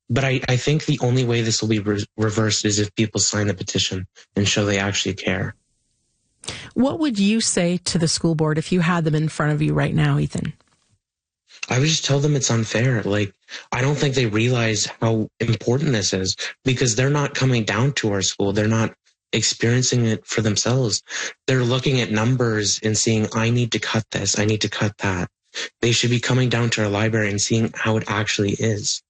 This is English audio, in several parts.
But I think the only way this will be reversed is if people sign the petition and show they actually care. What would you say to the school board if you had them in front of you right now, Ethan? I would just tell them it's unfair. Like, I don't think they realize how important this is because they're not coming down to our school. They're not experiencing it for themselves. They're looking at numbers and seeing, I need to cut this. I need to cut that. They should be coming down to our library and seeing how it actually is.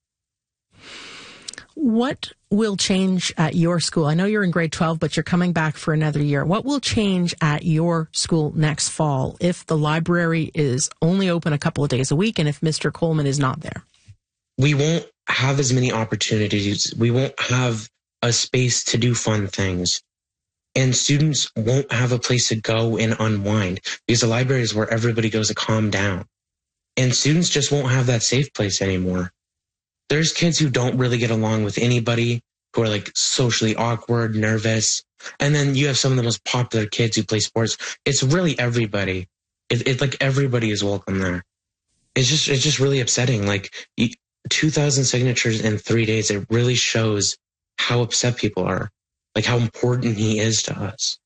What will change at your school? I know you're in grade 12, but you're coming back for another year. What will change at your school next fall if the library is only open a couple of days a week and if Mr. Coleman is not there? We won't have as many opportunities. We won't have a space to do fun things. And students won't have a place to go and unwind because the library is where everybody goes to calm down. And students just won't have that safe place anymore. There's kids who don't really get along with anybody, who are like socially awkward, nervous. And then you have some of the most popular kids who play sports. It's really everybody. It's like everybody is welcome there. It's just really upsetting. Like 2,000 signatures in 3 days. It really shows how upset people are, like how important he is to us.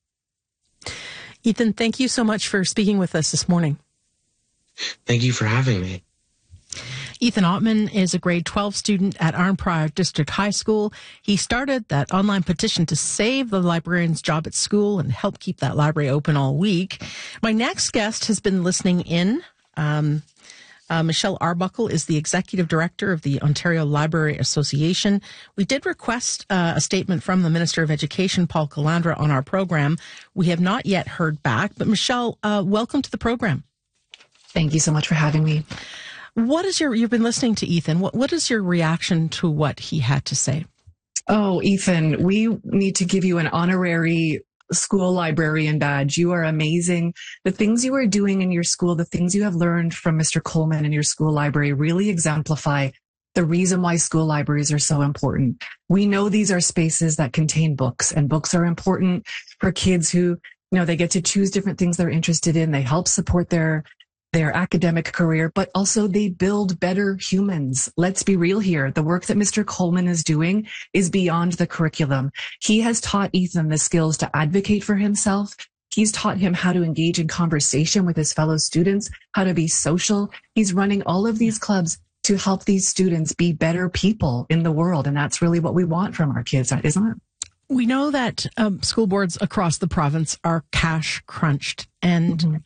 Ethan, thank you so much for speaking with us this morning. Thank you for having me. Ethan Ottman is a grade 12 student at Arnprior District High School. He started that online petition to save the librarian's job at school and help keep that library open all week. My next guest has been listening in. Michelle Arbuckle is the executive director of the Ontario Library Association. We did request a statement from the Minister of Education, Paul Calandra, on our program. We have not yet heard back, but Michelle, welcome to the program. Thank you so much for having me. What is you've been listening to Ethan. What is your reaction to what he had to say? Oh, Ethan, we need to give you an honorary school librarian badge. You are amazing. The things you are doing in your school, the things you have learned from Mr. Coleman in your school library really exemplify the reason why school libraries are so important. We know these are spaces that contain books, and books are important for kids who, they get to choose different things they're interested in. They help support their academic career, but also they build better humans. Let's be real here. The work that Mr. Coleman is doing is beyond the curriculum. He has taught Ethan the skills to advocate for himself. He's taught him how to engage in conversation with his fellow students, how to be social. He's running all of these clubs to help these students be better people in the world. And that's really what we want from our kids, isn't it? We know that school boards across the province are cash crunched, and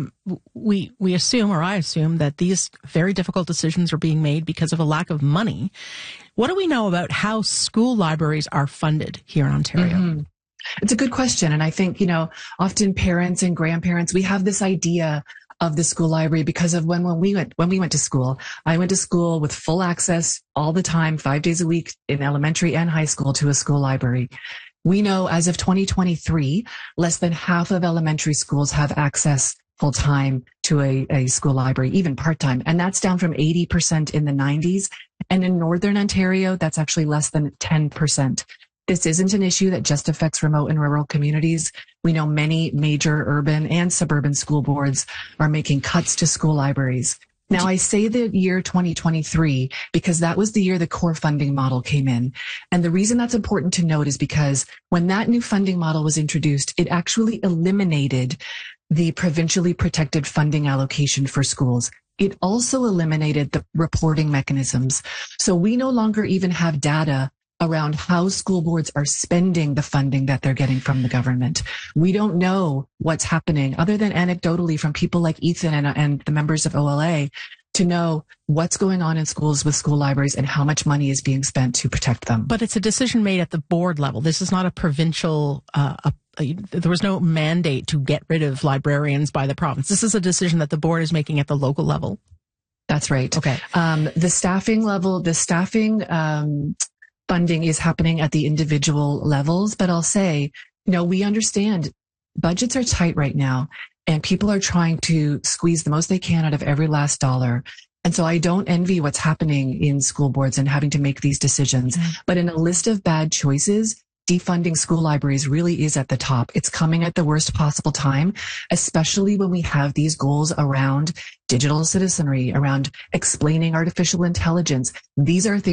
we assume, or I assume, that these very difficult decisions are being made because of a lack of money. What do we know about how school libraries are funded here in Ontario? Mm-hmm. It's a good question. And I think, often parents and grandparents, we have this idea of the school library because of when we went to school. I went to school with full access all the time, 5 days a week in elementary and high school to a school library. We know as of 2023, less than half of elementary schools have access full time to a school library, even part-time. And that's down from 80% in the 90s. And in Northern Ontario, that's actually less than 10%. This isn't an issue that just affects remote and rural communities. We know many major urban and suburban school boards are making cuts to school libraries. Now, I say the year 2023 because that was the year the core funding model came in. And the reason that's important to note is because when that new funding model was introduced, it actually eliminated the provincially protected funding allocation for schools. It also eliminated the reporting mechanisms. So we no longer even have data around how school boards are spending the funding that they're getting from the government. We don't know what's happening other than anecdotally from people like Ethan and the members of OLA to know what's going on in schools with school libraries and how much money is being spent to protect them. But it's a decision made at the board level. This is not a provincial, there was no mandate to get rid of librarians by the province. This is a decision that the board is making at the local level. That's right. Okay. The staffing funding is happening at the individual levels, but I'll say, we understand budgets are tight right now and people are trying to squeeze the most they can out of every last dollar. And so I don't envy what's happening in school boards and having to make these decisions. But in a list of bad choices, defunding school libraries really is at the top. It's coming at the worst possible time, especially when we have these goals around digital citizenry, around explaining artificial intelligence. These are things